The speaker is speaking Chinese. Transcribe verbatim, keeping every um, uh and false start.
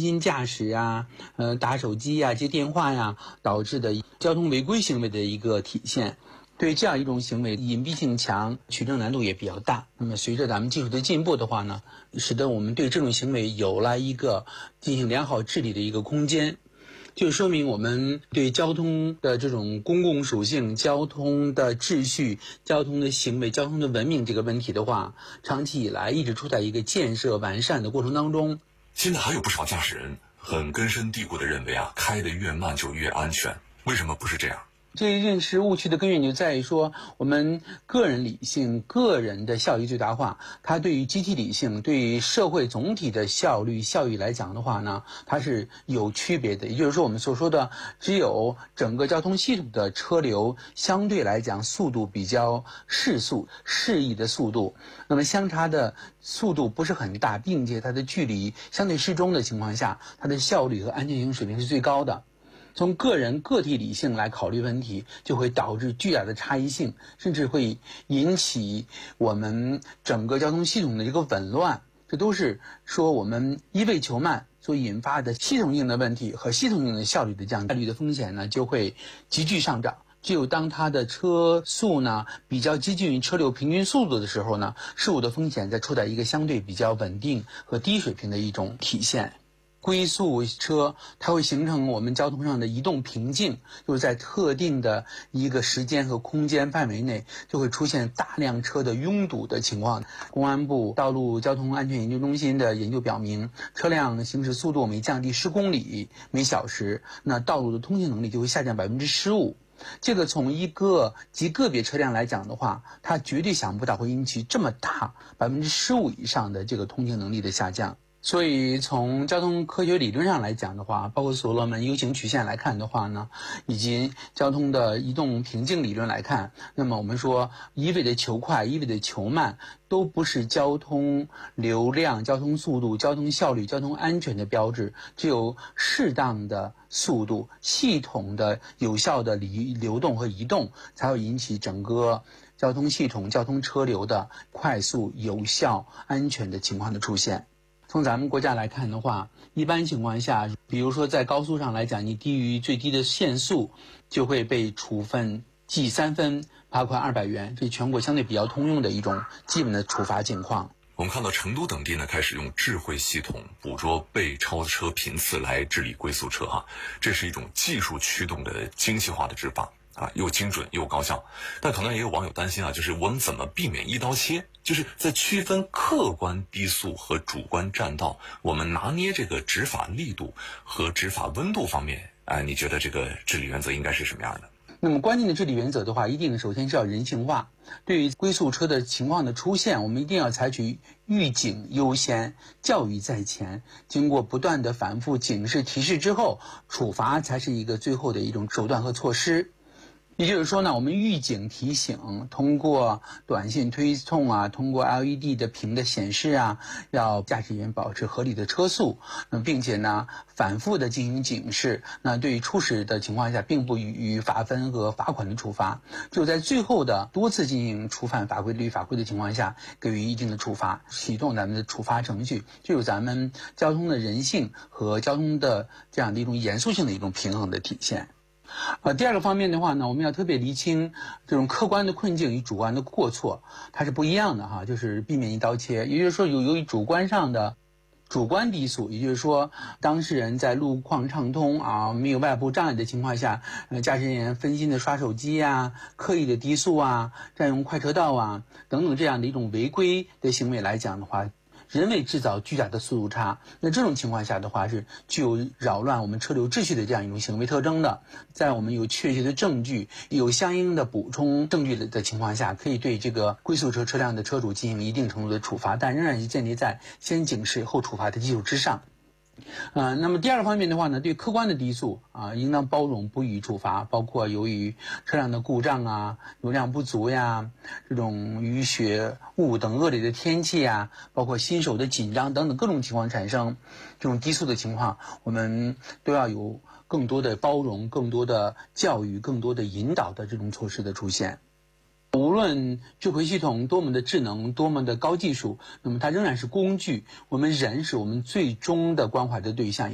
心驾驶呀、呃打手机呀、接电话呀导致的交通违规行为的一个体现。对这样一种行为，隐蔽性强，取证难度也比较大。那么随着咱们技术的进步的话呢，使得我们对这种行为有了一个进行良好治理的一个空间。就说明我们对交通的这种公共属性、交通的秩序、交通的行为、交通的文明这个问题的话，长期以来一直处在一个建设完善的过程当中。 现在还有不少驾驶人很根深蒂固地认为啊，开得越慢就越安全。为什么不是这样？ 这一认识误区的根源就在于说，我们个人理性、个人的效益最大化，它对于集体理性、对于社会总体的效率、效益来讲的话呢，它是有区别的。也就是说，我们所说的，只有整个交通系统的车流相对来讲速度比较适速、适宜的速度，那么相差的速度不是很大，并且它的距离相对适中的情况下，它的效率和安全性水平是最高的。从个人个体理性来考虑问题，就会导致巨大的差异性，甚至会引起我们整个交通系统的一个紊乱。这都是说我们一味求慢所引发的系统性的问题和系统性的效率的降低，概率的风险呢就会急剧上涨。只有当它的车速呢比较接近于车流平均速度的时候呢，事故的风险在处在一个相对比较稳定和低水平的一种体现。龟速车它会形成我们交通上的移动瓶颈，就是在特定的一个时间和空间范围内就会出现大量车的拥堵的情况。公安部道路交通安全研究中心的研究表明，车辆行驶速度每降低十公里每小时，那道路的通行能力就会下降百分之十五。这个从一个极个别车辆来讲的话，它绝对想不到会引起这么大百分之十五以上的这个通行能力的下降。所以从交通科学理论上来讲的话，包括所罗门 U 型曲线来看的话呢，以及交通的移动瓶颈理论来看，那么我们说一味的求快，一味的求慢，都不是交通流量、交通速度、交通效率、交通安全的标志。只有适当的速度、系统的有效的流流动和移动，才会引起整个交通系统、交通车流的快速、有效、安全的情况的出现。从咱们国家来看的话，一般情况下，比如说在高速上来讲，你低于最低的限速，就会被处分记三分、罚款二百元，这是全国相对比较通用的一种基本的处罚情况。 我们看到成都等地呢，开始用智慧系统捕捉被超车频次来治理龟速车哈，这是一种技术驱动的精细化的执法啊，又精准又高效。但可能也有网友担心啊，就是我们怎么避免一刀切？就是在区分客观低速和主观占道，我们拿捏这个执法力度和执法温度方面，哎、呃，你觉得这个治理原则应该是什么样的？ 那么关键的治理原则的话，一定首先是要人性化。对于龟速车的情况的出现，我们一定要采取预警优先、教育在前，经过不断的反复警示提示之后，处罚才是一个最后的一种手段和措施。也就是说呢，我们预警提醒，通过短信推送啊，通过 L E D 的屏的显示啊，要驾驶员保持合理的车速，那并且呢，反复的进行警示。那对于初始的情况下，并不予以罚分和罚款的处罚，只有在最后的多次进行触犯法规、律法规的情况下，给予一定的处罚，启动咱们的处罚程序，这就是咱们交通的人性和交通的这样的一种严肃性的一种平衡的体现。呃，第二个方面的话呢，我们要特别厘清这种客观的困境与主观的过错，它是不一样的哈，就是避免一刀切。也就是说，有由于主观上的主观低速，也就是说，当事人在路况畅通啊，没有外部障碍的情况下，呃，驾驶人员分心的刷手机啊，刻意的低速啊，占用快车道啊等等这样的一种违规的行为来讲的话，人为制造巨大的速度差，那这种情况下的话是具有扰乱我们车流秩序的这样一种行为特征的。在我们有确切的证据、有相应的补充证据的情况下，可以对这个龟速车车辆的车主进行一定程度的处罚，但仍然是建立在先警示后处罚的基础之上。呃，那么第二个方面的话呢，对客观的低速啊，应当包容不予处罚，包括由于车辆的故障啊、油量不足呀、这种雨雪雾等恶劣的天气呀，包括新手的紧张等等各种情况产生这种低速的情况，我们都要有更多的包容、更多的教育、更多的引导的这种措施的出现。无论智慧系统多么的智能，多么的高技术，那么它仍然是工具，我们人是我们最终的关怀的对象。